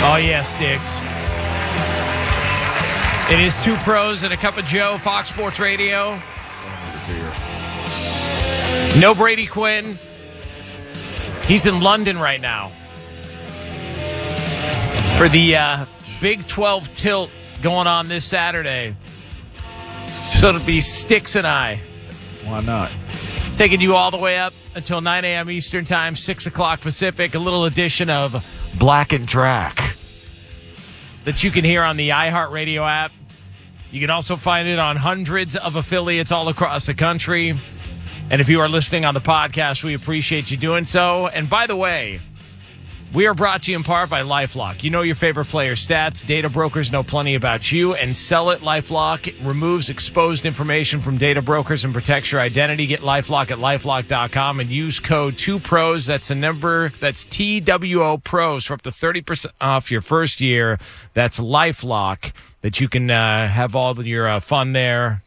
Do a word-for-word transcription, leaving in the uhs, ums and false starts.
Oh, yeah, Sticks. It is Two Pros and a Cup of Joe, Fox Sports Radio. No Brady Quinn. He's in London right now for the uh, Big twelve tilt going on this Saturday. So it'll be Sticks and I. Why not? Taking you all the way up until nine a.m. Eastern Time, six o'clock Pacific. A little edition of Black and Drac that you can hear on the iHeartRadio app. You can also find it on hundreds of affiliates all across the country. And if you are listening on the podcast, we appreciate you doing so. And by the way, we are brought to you in part by LifeLock. You know your favorite player stats. Data brokers know plenty about you. And sell it, LifeLock removes exposed information from data brokers and protects your identity. Get LifeLock at LifeLock dot com and use code two pros. That's a number. That's T W O Pros for up to thirty percent off your first year. That's LifeLock, that you can uh, have all of your uh, fun there.